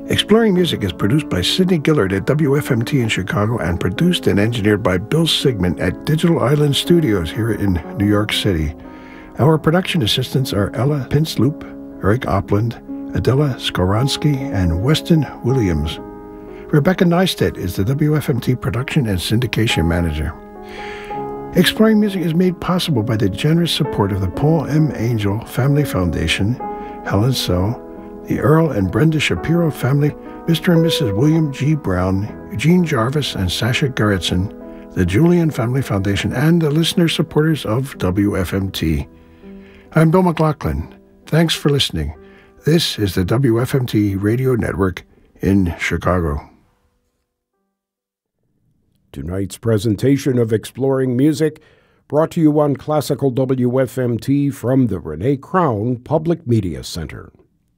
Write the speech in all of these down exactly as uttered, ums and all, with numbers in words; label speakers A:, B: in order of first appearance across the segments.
A: Exploring Music is produced by Sidney Gillard at W F M T in Chicago and produced and engineered by Bill Sigmund at Digital Island Studios here in New York City. Our production assistants are Ella Pinsloop, Eric Opland, Adela Skoronsky, and Weston Williams. Rebecca Neistat is the W F M T production and syndication manager. Exploring Music is made possible by the generous support of the Paul M. Angel Family Foundation, Helen So, the Earl and Brenda Shapiro family, Mister and Missus William G. Brown, Eugene Jarvis, and Sasha Gerritsen, the Julian Family Foundation, and the listener supporters of W F M T. I'm Bill McLaughlin. Thanks for listening. This is the W F M T Radio Network in Chicago.
B: Tonight's presentation of Exploring Music brought to you on Classical W F M T from the Renee Crown Public Media Center.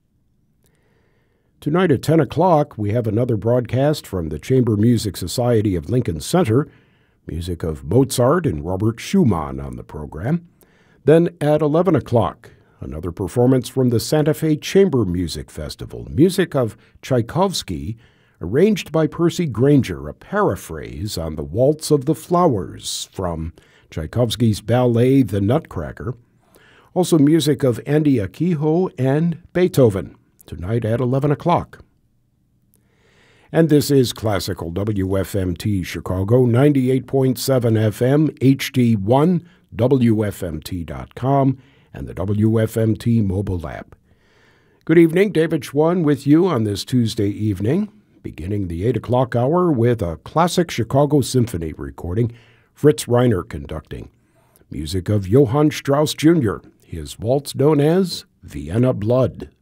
B: Tonight at ten o'clock, we have another broadcast from the Chamber Music Society of Lincoln Center, music of Mozart and Robert Schumann on the program. Then at eleven o'clock, another performance from the Santa Fe Chamber Music Festival, music of Tchaikovsky, arranged by Percy Granger, a paraphrase on the Waltz of the Flowers from Tchaikovsky's ballet The Nutcracker. Also music of Andy Akiho and Beethoven, tonight at eleven o'clock. And this is Classical W F M T Chicago, ninety-eight point seven F M, H D one, W F M T dot com, and the W F M T mobile app. Good evening, David Schwann with you on this Tuesday evening, beginning the eight o'clock hour with a classic Chicago Symphony recording, Fritz Reiner conducting. Music of Johann Strauss Junior, his waltz known as Vienna Blood.